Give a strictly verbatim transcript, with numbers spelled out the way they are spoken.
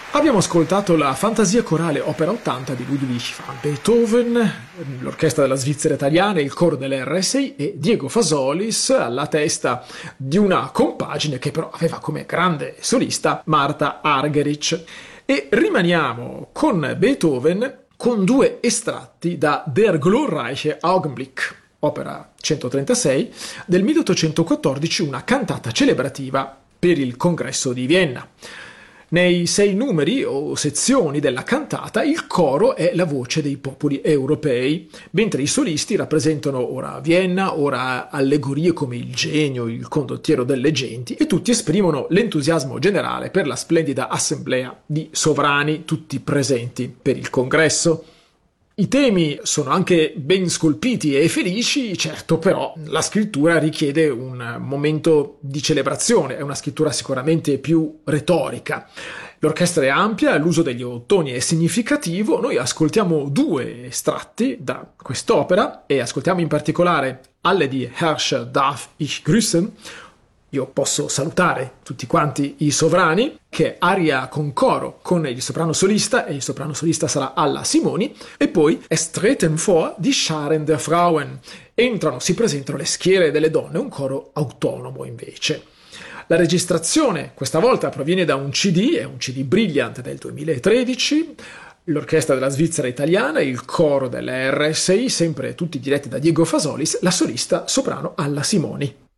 Abbiamo ascoltato la Fantasia corale opera ottanta di Ludwig van Beethoven, l'orchestra della Svizzera italiana, il coro dell'R S I e Diego Fasolis alla testa di una compagine che però aveva come grande solista Marta Argerich. E rimaniamo con Beethoven con due estratti da Der glorreiche Augenblick, opera centotrentasei, del milleottocentoquattordici, una cantata celebrativa per il congresso di Vienna. Nei sei numeri o sezioni della cantata il coro è la voce dei popoli europei, mentre i solisti rappresentano ora Vienna, ora allegorie come il genio, il condottiero delle genti, e tutti esprimono l'entusiasmo generale per la splendida assemblea di sovrani tutti presenti per il congresso. I temi sono anche ben scolpiti e felici, certo, però la scrittura richiede un momento di celebrazione, è una scrittura sicuramente più retorica. L'orchestra è ampia, l'uso degli ottoni è significativo, noi ascoltiamo due estratti da quest'opera e ascoltiamo in particolare Alle die Herrscher darf ich grüßen, io posso salutare tutti quanti i sovrani, che è aria con coro con il soprano solista, e il soprano solista sarà Alla Simoni, e poi Es treten vor die Scharen der Frauen, entrano, si presentano le schiere delle donne, un coro autonomo invece. La registrazione questa volta proviene da un C D, è un C D Brilliant del duemilatredici, l'orchestra della Svizzera italiana, il coro dell'R S I, sempre tutti diretti da Diego Fasolis, la solista soprano Alla Simoni.